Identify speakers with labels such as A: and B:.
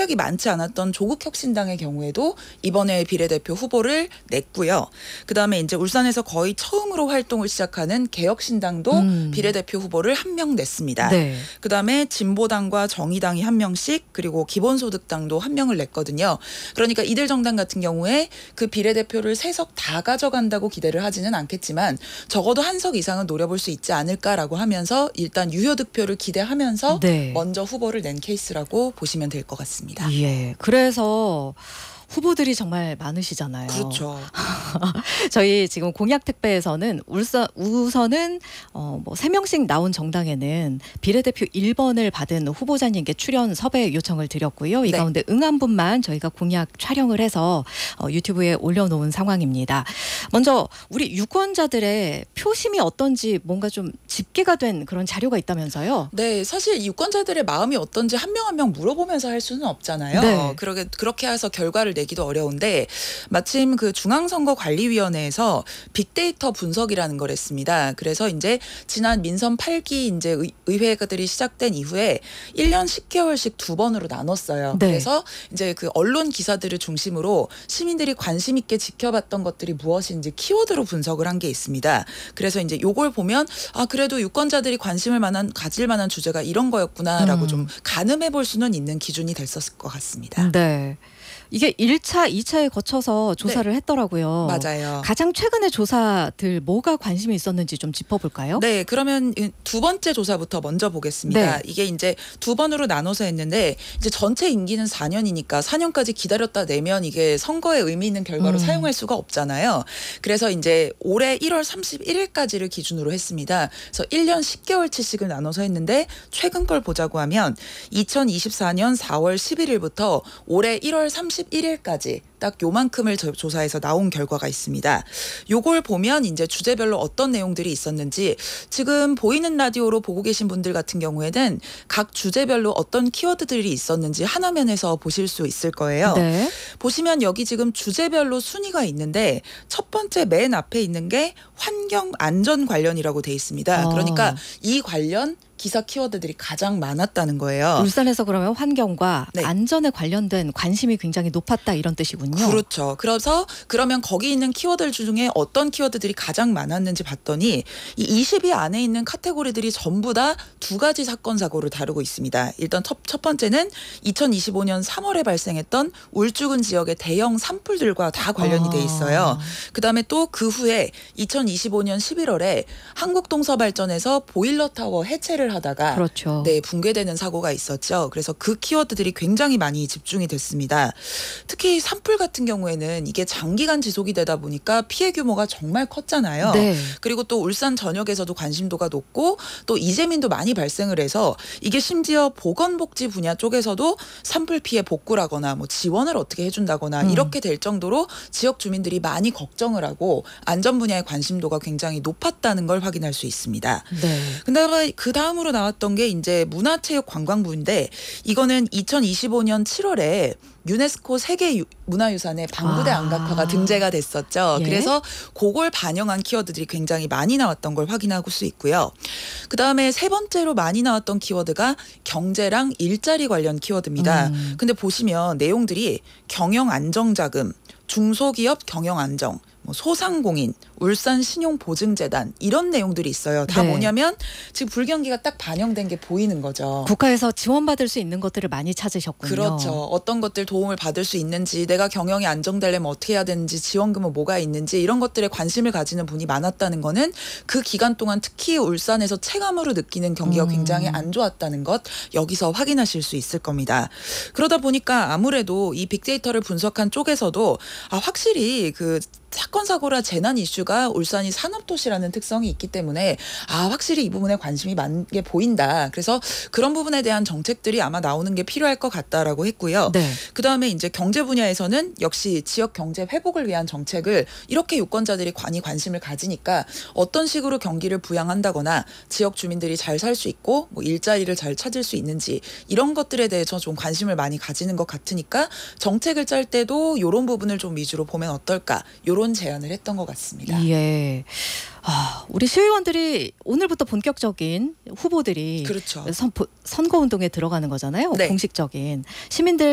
A: 세력이 많지 않았던 조국혁신당의 경우에도 이번에 비례대표 후보를 냈고요. 그다음에 이제 울산에서 거의 처음으로 활동을 시작하는 개혁신당도 비례대표 후보를 한 명 냈습니다.
B: 네.
A: 그다음에 진보당과 정의당이 한 명씩 그리고 기본소득당도 한 명을 냈거든요. 그러니까 이들 정당 같은 경우에 그 비례대표를 3석 다 가져간다고 기대를 하지는 않겠지만 적어도 한 석 이상은 노려볼 수 있지 않을까라고 하면서 일단 유효 득표를 기대하면서
B: 네.
A: 먼저 후보를 낸 케이스라고 보시면 될 것 같습니다.
B: 예. 그래서 후보들이 정말 많으시잖아요.
A: 그렇죠.
B: 저희 지금 공약 택배에서는 우선은 뭐 3명씩 나온 정당에는 비례대표 1번을 받은 후보자님께 출연 섭외 요청을 드렸고요. 이
A: 네.
B: 가운데 응한 분만 저희가 공약 촬영을 해서 유튜브에 올려놓은 상황입니다. 먼저 우리 유권자들의 표심이 어떤지 뭔가 좀 집계가 된 그런 자료가 있다면서요?
A: 네, 사실 유권자들의 마음이 어떤지 한 명 한 명 물어보면서 할 수는 없잖아요.
B: 네.
A: 그렇게 해서 결과를 내기도 어려운데 마침 그 중앙선거관리위원회에서 빅데이터 분석이라는 걸 했습니다. 그래서 이제 지난 민선 8기 이제 의회들이 시작된 이후에 1년 10개월씩 2번으로 나눴어요.
B: 네.
A: 그래서 이제 그 언론 기사들을 중심으로 시민들이 관심 있게 지켜봤던 것들이 무엇인지 키워드로 분석을 한 게 있습니다. 그래서 이제 요걸 보면 그래도 유권자들이 관심을 가질 만한 주제가 이런 거였구나라고 좀 가늠해 볼 수는 있는 기준이 됐었을 것 같습니다.
B: 네. 이게 1차, 2차에 거쳐서 조사를 했더라고요.
A: 맞아요.
B: 가장 최근의 조사들 뭐가 관심이 있었는지 좀 짚어볼까요?
A: 네, 그러면 두 번째 조사부터 먼저 보겠습니다.
B: 네.
A: 이게 이제 2번으로 나눠서 했는데 이제 전체 임기는 4년이니까 4년까지 기다렸다 내면 이게 선거에 의미 있는 결과로 사용할 수가 없잖아요. 그래서 이제 올해 1월 31일까지를 기준으로 했습니다. 그래서 1년 10개월치씩을 나눠서 했는데 최근 걸 보자고 하면 2024년 4월 11일부터 올해 1월 31일까지 딱 요만큼을 조사해서 나온 결과가 있습니다. 요걸 보면 이제 주제별로 어떤 내용들이 있었는지 지금 보이는 라디오로 보고 계신 분들 같은 경우에는 각 주제별로 어떤 키워드들이 있었는지 하나면에서 보실 수 있을 거예요.
B: 네.
A: 보시면 여기 지금 주제별로 순위가 있는데 첫 번째 맨 앞에 있는 게 환경 안전 관련이라고 돼 있습니다. 그러니까 이 관련 기사 키워드들이 가장 많았다는 거예요.
B: 울산에서 그러면 환경과
A: 네.
B: 안전에 관련된 관심이 굉장히 높았다 이런 뜻이군요.
A: 그렇죠. 그래서 그러면 거기 있는 키워드 중에 어떤 키워드들이 가장 많았는지 봤더니 이 20위 안에 있는 카테고리들이 전부 다 두 가지 사건 사고를 다루고 있습니다. 일단 첫 번째는 2025년 3월에 발생했던 울주군 지역의 대형 산불들과 다 관련이 돼 있어요. 그다음에 또 그 후에 2025년 11월에 한국동서발전에서 보일러 타워 해체를 하다가
B: 그렇죠.
A: 네, 붕괴되는 사고가 있었죠. 그래서 그 키워드들이 굉장히 많이 집중이 됐습니다. 특히 산불 같은 경우에는 이게 장기간 지속이 되다 보니까 피해 규모가 정말 컸잖아요.
B: 네.
A: 그리고 또 울산 전역에서도 관심도가 높고 또 이재민도 많이 발생을 해서 이게 심지어 보건복지 분야 쪽에서도 산불 피해 복구라거나 뭐 지원을 어떻게 해준다거나 이렇게 될 정도로 지역 주민들이 많이 걱정을 하고 안전 분야의 관심도가 굉장히 높았다는 걸 확인할 수 있습니다.
B: 네.
A: 근데 그 다음으로 나왔던 게 이제 문화체육관광부인데 이거는 2025년 7월에 유네스코 세계 문화유산에 방구대 안각화가 등재가 됐었죠.
B: 예.
A: 그래서 그걸 반영한 키워드들이 굉장히 많이 나왔던 걸 확인할 수 있고요. 그다음에 세 번째로 많이 나왔던 키워드가 경제랑 일자리 관련 키워드입니다. 근데 보시면 내용들이 경영안정자금, 중소기업 경영안정, 소상공인, 울산신용보증재단 이런 내용들이 있어요. 다
B: 네.
A: 뭐냐면 지금 불경기가 딱 반영된 게 보이는 거죠.
B: 국가에서 지원받을 수 있는 것들을 많이 찾으셨군요.
A: 그렇죠. 어떤 것들 도움을 받을 수 있는지, 내가 경영이 안정되려면 어떻게 해야 되는지, 지원금은 뭐가 있는지 이런 것들에 관심을 가지는 분이 많았다는 거는 그 기간 동안 특히 울산에서 체감으로 느끼는 경기가 굉장히 안 좋았다는 것 여기서 확인하실 수 있을 겁니다. 그러다 보니까 아무래도 이 빅데이터를 분석한 쪽에서도 확실히 그 사건 사고라 재난 이슈가 울산이 산업도시라는 특성이 있기 때문에 확실히 이 부분에 관심이 많게 보인다. 그래서 그런 부분에 대한 정책들이 아마 나오는 게 필요할 것 같다라고 했고요.
B: 네.
A: 그다음에 이제 경제 분야에서는 역시 지역 경제 회복을 위한 정책을 이렇게 유권자들이 관심을 가지니까 어떤 식으로 경기를 부양한다거나 지역 주민들이 잘 살 수 있고 뭐 일자리를 잘 찾을 수 있는지 이런 것들에 대해서 좀 관심을 많이 가지는 것 같으니까 정책을 짤 때도 이런 부분을 좀 위주로 보면 어떨까 이런 제안을 했던 것 같습니다.
B: 예. 우리 시의원들이 오늘부터 본격적인 후보들이
A: 그렇죠.
B: 선거운동에 들어가는 거잖아요.
A: 네.
B: 공식적인 시민들